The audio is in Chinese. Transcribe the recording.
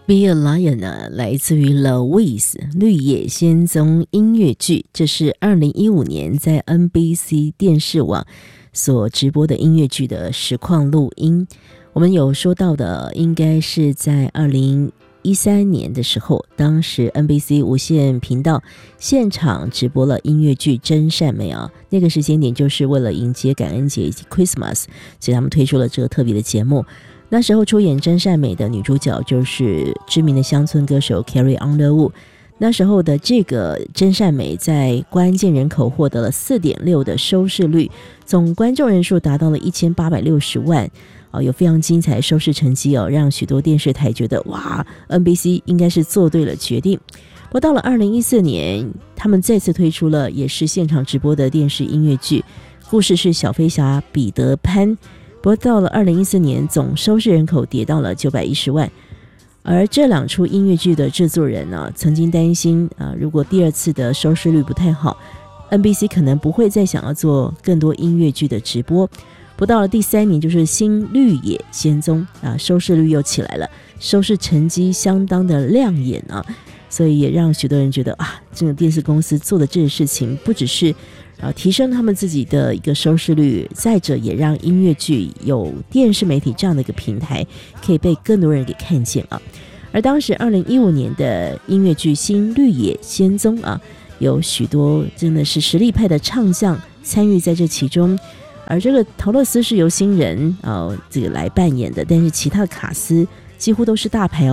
Be a Lion 呢，来自于 Louis 绿野仙踪音乐剧，这是2015年在 NBC 电视网所直播的音乐剧的实况录音。我们有说到的，应该是在2013年的时候，当时 NBC 无线频道现场直播了音乐剧《真善美》啊，那个时间点就是为了迎接感恩节以及 Christmas， 所以他们推出了这个特别的节目。那时候出演真善美的女主角就是知名的乡村歌手 Carrie Underwood。 那时候的这个真善美在关键人口获得了 4.6 的收视率，总观众人数达到了1860万，有非常精彩的收视成绩让许多电视台觉得哇 NBC 应该是做对了决定。不过到了2014年，他们再次推出了也是现场直播的电视音乐剧，故事是小飞侠彼得潘。不过到了2014年，总收视人口跌到了910万。而这两出音乐剧的制作人呢，曾经担心如果第二次的收视率不太好， NBC 可能不会再想要做更多音乐剧的直播。不到了第3年，就是新绿野仙踪收视率又起来了，收视成绩相当的亮眼所以也让许多人觉得这个电视公司做的这个事情不只是提升他们自己的一个收视率，再者也让音乐剧有电视媒体这样的一个平台可以被更多人给看见而当时2015年的音乐剧《新绿野仙踪》有许多真的是实力派的唱将参与在这其中，而这个陶乐斯是由新人这个来扮演的，但是其他的卡司几乎都是大牌